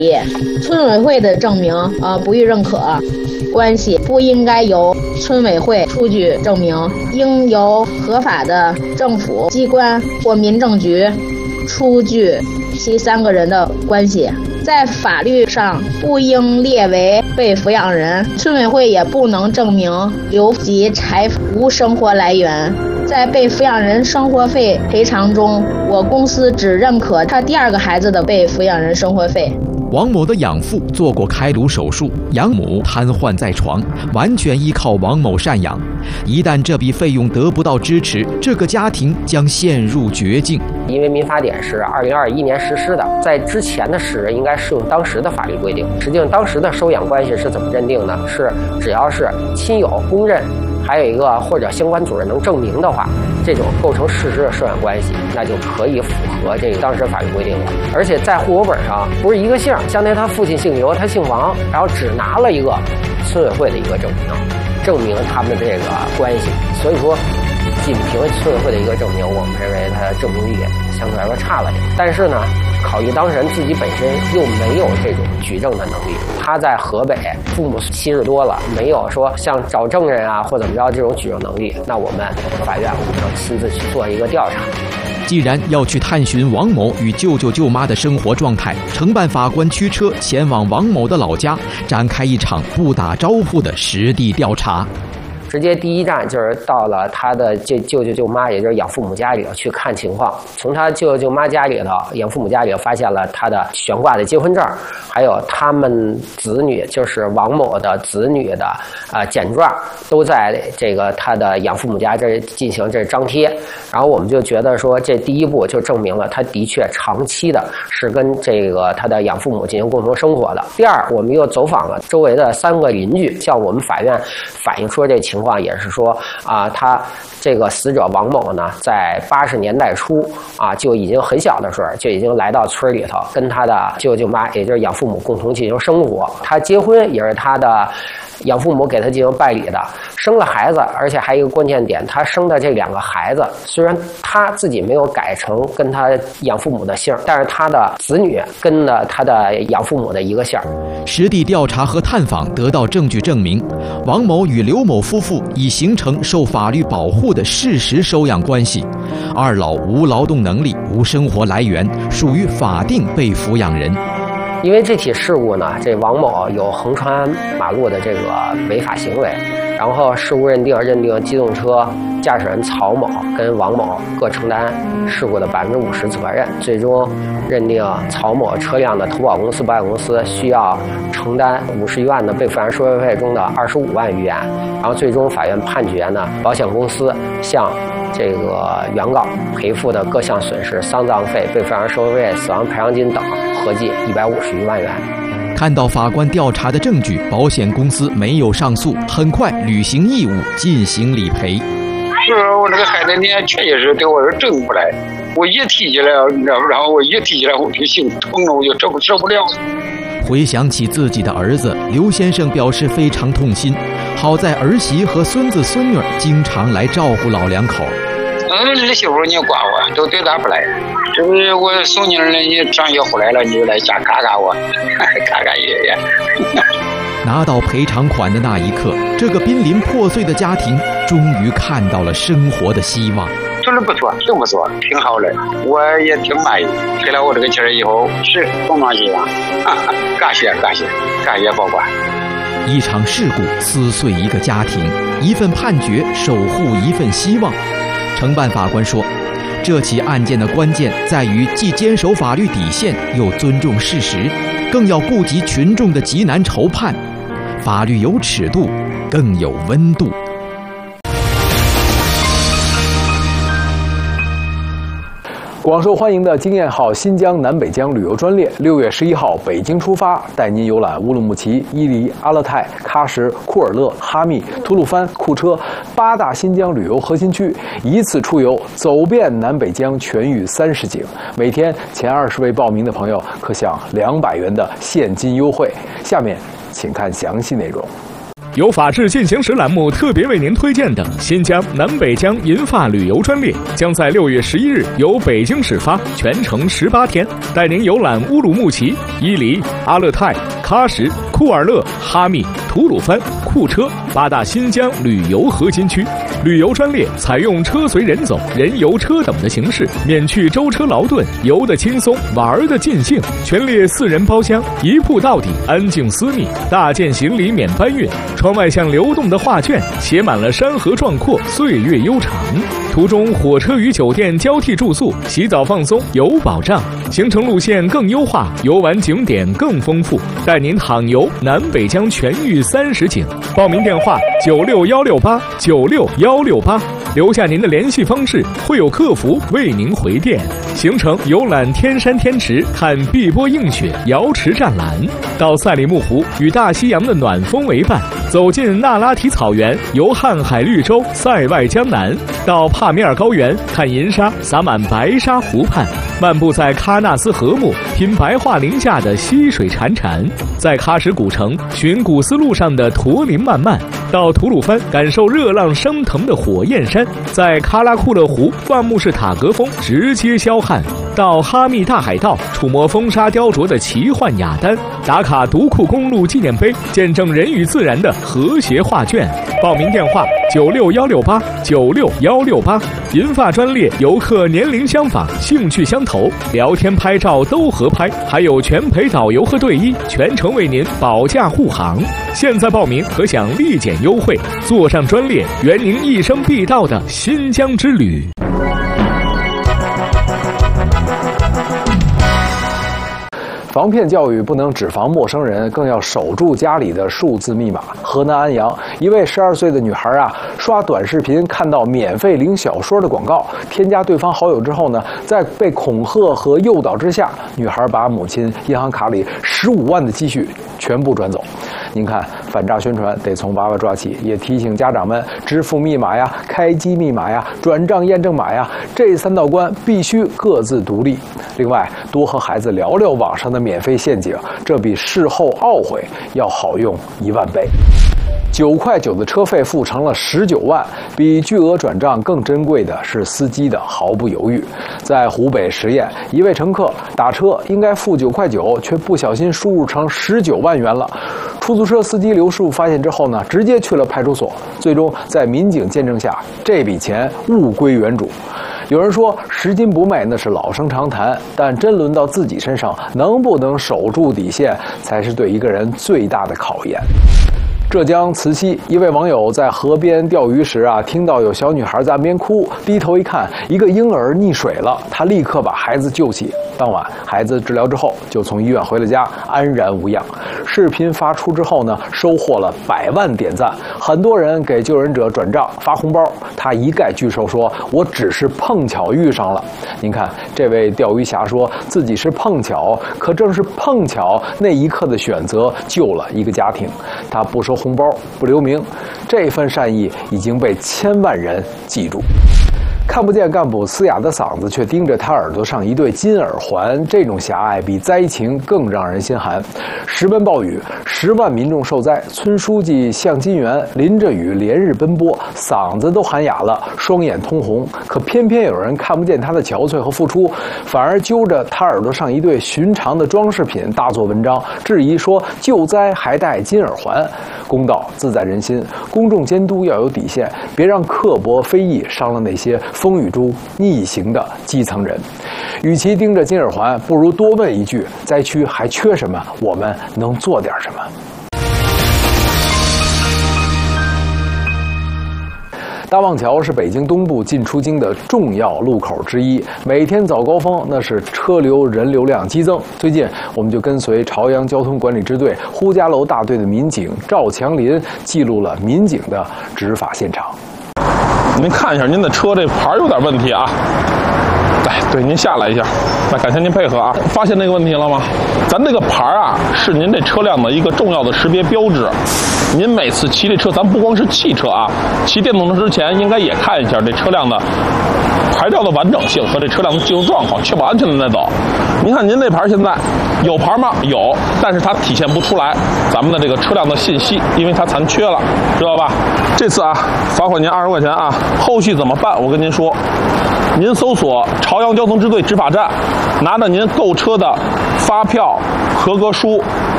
村委会的证明不予认可，关系不应该由村委会出具证明，应由合法的政府机关或民政局出具其3个人的关系。在法律上不应列为被抚养人，村委会也不能证明留及财富无生活来源。在被抚养人生活费赔偿中，我公司只认可他第2个孩子的被抚养人生活费。 王某的养父做过开颅手术，养母瘫痪在床，完全依靠王某赡养。一旦这笔费用得不到支持，这个家庭将陷入绝境。 因为民法典是2021年实施的，在之前的世人应该适用当时的法律规定。实际上，当时的收养关系是怎么认定呢？是只要是亲友公认，还有一个或者相关组织能证明的话，这种构成事实的收养关系，那就可以符合这个当时法律规定了。而且在户口本上不是一个姓，相当于他父亲姓刘，他姓王，然后只拿了一个村委会的一个证明他们的这个关系。所以说，仅凭村委会的一个证明，我们认为他的证明力相对来说差了点。但是呢，考虑当事人自己本身又没有这种举证的能力，他在河北，父母70多了，没有说像找证人啊或怎么着这种举证能力，那我们法院要亲自去做一个调查。 既然要去探寻王某与舅舅舅妈的生活状态，承办法官驱车前往王某的老家，展开一场不打招呼的实地调查。 直接第一站就是到了他的舅舅舅妈，也就是养父母家里头去看情况。从他舅舅舅妈家里头、养父母家里头发现了他的悬挂的结婚证，还有他们子女，就是王某的子女的简状，都在这个他的养父母家这进行这张贴。然后我们就觉得说，这第一步就证明了他的确长期的是跟这个他的养父母进行共同生活的。第二，我们又走访了周围的3个邻居，向我们法院反映说这情况也是说他这个死者王某呢，在80年代初就已经很小的时候就已经来到村里头，跟他的舅舅舅妈，也就是养父母共同进行生活。他结婚也是他的养父母给他进行办理的，生了孩子，而且还有一个关键点，他生的这2个孩子，虽然他自己没有改成跟他养父母的姓，但是他的子女跟了他的养父母的一个姓。 实地调查和探访得到证据证明，王某与刘某夫妇已形成受法律保护的事实收养关系。2老无劳动能力、无生活来源，属于法定被抚养人。 因为这起事故呢，这王某有横穿马路的这个违法行为，然后事故认定机动车驾驶人曹某跟王某各承担事故的50%责任，最终认定曹某车辆的投保公司、保险公司需要承担51万的被抚养人收费费中的25万余元，然后最终法院判决呢，保险公司向这个原告赔付的各项损失、丧葬费、被抚养人收费费、死亡赔偿金等合计151万元。 看到法官调查的证据，保险公司没有上诉，很快履行义务进行理赔。 是我那个孩子呢，确实是对我是挣不来，我一提起来，然后我一提起来我就心疼了，我就受不了。 回想起自己的儿子，刘先生表示非常痛心。好在儿媳和孙子孙女经常来照顾老两口。 儿媳妇你管我，都对咱不来。这不是我送你了，你上学回来了，你就来家看看我，看看爷爷。 拿到赔偿款的那一刻，这个濒临破碎的家庭终于看到了生活的希望。 做的不错，真不错，挺好的，我也挺满意。给了我这个钱以后，是凤凰希望，感谢保管。 一场事故撕碎一个家庭，一份判决守护一份希望。承办法官说，这起案件的关键在于既坚守法律底线，又尊重事实，更要顾及群众的急难愁盼。法律有尺度，更有温度。 广受欢迎的经验号新疆南北疆旅游专列6月11号北京出发，带您游览乌鲁木齐、伊犁、阿勒泰、喀什、库尔勒、哈密、吐鲁番、库车8大新疆旅游核心区，一次出游走遍南北疆全域30景。每天前20位报名的朋友可享200元的现金优惠。下面请看详细内容。 由法治进行时栏目特别为您推荐的新疆南北疆银发旅游专列，将在6月11日由北京始发，全程18天，带您游览乌鲁木齐、伊犁、阿勒泰、喀什、库尔勒、哈密、吐鲁番、库车8大新疆旅游核心区。旅游专列采用车随人走、人游车等的形式，免去舟车劳顿，游得轻松，玩得尽兴。全列4人包厢，一铺到底，安静私密，大件行李免搬运。窗外像流动的画卷，写满了山河壮阔，岁月悠长。途中火车与酒店交替住宿，洗澡放松有保障。行程路线更优化，游玩景点更丰富，带您淌游南北疆全域30景。报名电话96168，96168，留下您的联系方式，会有客服为您回电。行程游览天山天池，看碧波映雪，瑶池湛蓝；到赛里木湖，与大西洋的暖风为伴；走进那拉提草原，游瀚海绿洲，塞外江南；到帕米尔高原，看银沙洒满白沙湖畔；漫步在喀纳斯河木，品白桦林下的溪水潺潺；在喀什古城寻古丝路上的驼铃漫漫；到吐鲁番感受热浪升腾的火焰山；在喀拉库勒湖万木式塔格峰直接霄汉；到哈密大海道触摸风沙雕琢的奇幻雅丹；打卡独库公路纪念碑，见证人与自然的和谐画卷。报名电话96168，96168。银发专列，游客年龄相仿，兴趣相投，聊天拍照都合拍，还有全陪导游和队医，全程为您保驾护航。现在报名可享立减优惠，坐上专列，圆您一生必到的新疆之旅。 防骗教育不能只防陌生人，更要守住家里的数字密码。河南安阳一位12岁的女孩刷短视频看到免费领小说的广告，添加对方好友之后呢，在被恐吓和诱导之下，女孩把母亲银行卡里15万的积蓄全部转走。您看，反诈宣传得从娃娃抓起，也提醒家长们，支付密码呀、开机密码呀、转账验证码呀，这3道关必须各自独立。另外，多和孩子聊聊网上的免费陷阱，这比事后懊悔要好用1万倍。9.9块的车费付成了19万，比巨额转账更珍贵的是司机的毫不犹豫。在湖北十堰，一位乘客打车应该付9.9块，却不小心输入成19万元了。出租车司机刘师傅发现之后呢，直接去了派出所，最终在民警见证下，这笔钱物归原主。有人说拾金不昧那是老生常谈，但真轮到自己身上，能不能守住底线，才是对一个人最大的考验。浙江慈溪一位网友在河边钓鱼时听到有小女孩在岸边哭，低头一看，一个婴儿溺水了，他立刻把孩子救起。当晚孩子治疗之后就从医院回了家，安然无恙。视频发出之后呢，收获了100万点赞，很多人给救人者转账发红包，他一概拒收，说我只是碰巧遇上了。您看，这位钓鱼侠说自己是碰巧，可正是碰巧那一刻的选择救了一个家庭。他不收红包，不留名，这份善意已经被千万人记住。看不见干部嘶哑的嗓子，却盯着他耳朵上一对金耳环，这种狭隘比灾情更让人心寒。石门暴雨，10万民众受灾，村书记向金元淋着雨连日奔波，嗓子都喊哑了，双眼通红，可偏偏有人看不见他的憔悴和付出，反而揪着他耳朵上一对寻常的装饰品大做文章，质疑说救灾还戴金耳环。公道自在人心，公众监督要有底线，别让刻薄非议伤了那些风雨中逆行的基层人。与其盯着金耳环，不如多问一句：灾区还缺什么？我们能做点什么？大望桥是北京东部进出京的重要路口之一，每天早高峰那是车流人流量激增。最近，我们就跟随朝阳交通管理支队呼家楼大队的民警赵强林，记录了民警的执法现场。 您看一下您的车这牌有点问题啊。对，您下来一下，那感谢您配合啊。发现那个问题了吗？咱这个牌是您这车辆的一个重要的识别标志。您每次骑这车，咱不光是汽车骑电动车之前应该也看一下这车辆的牌照的完整性和这车辆的技术状况，确保安全的再走。您看您这牌现在有牌吗？有，但是它体现不出来咱们的这个车辆的信息，因为它残缺了，知道吧？这次啊，罚款您20块钱啊，后续怎么办？我跟您说，您搜索朝阳交通支队执法站，拿着您购车的发票、合格书、